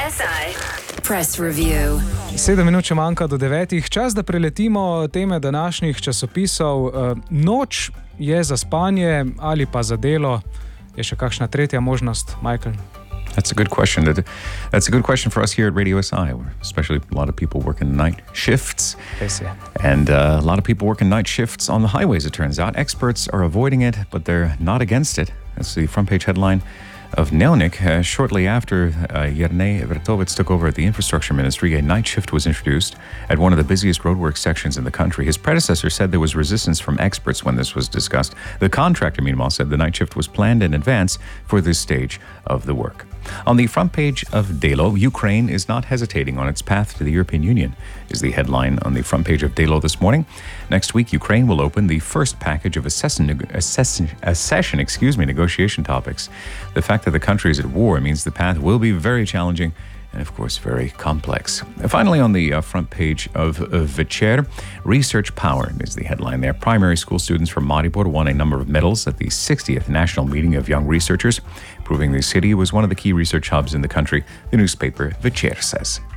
SI Press Review. 7 minut še manjka do 9. Čas, da preletimo teme današnjih časopisov. Noč je za spanje ali pa za delo. Je še kakšna tretja možnost, Michael? That's a good question. That's a good question for us here at Radio SI, where especially a lot of people work in night shifts. Yes, yeah. And a lot of people work in night shifts on the highways, it turns out. Experts are avoiding it, but they're not against it. That's the front page headline of Dnevnik. Shortly after Jernej Vrtovec took over at the Infrastructure Ministry, a night shift was introduced at one of the busiest roadwork sections in the country. His predecessor said there was resistance from experts when this was discussed. The contractor, meanwhile, said the night shift was planned in advance for this stage of the work. On the front page of Delo, Ukraine is not hesitating on its path to the European Union, is the headline on the front page of Delo this morning. Next week, Ukraine will open the first package of accession negotiation topics. The fact that the country is at war means the path will be very challenging and, of course, very complex. Finally, on the front page of Večer, Research Power is the headline there. Primary school students from Maribor won a number of medals at the 60th National Meeting of Young Researchers, proving the city was one of the key research hubs in the country, the newspaper Večer says.